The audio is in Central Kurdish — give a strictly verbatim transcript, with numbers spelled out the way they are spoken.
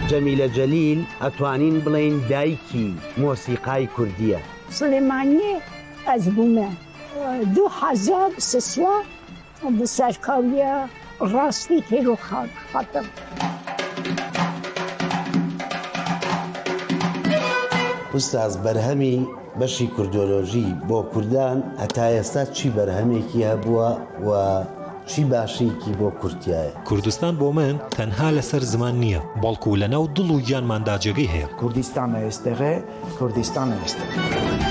جەمیلە جەلیل ئەتوانین بڵێن دایکی مۆسیقای کوردیە. سلێمانی ئەز بوومە دوو حەزار سسوە بە سەرکاویە ڕاستی تێرۆ خاتم. ئوستاز بەرهەمی بەشی کوردۆلۆژی بۆ کوردان هەتا ئێستا چی بەرهەمێکی هەبووە و چی باشیکی بۆ کورتایە؟ کوردستان بۆ من تەنها لەسەر زمان نییە، بەڵکو لەناو دڵ و گیانماندا جێگەی هەیە. کوردستان ئێستەغێ کوردستان ئێستە.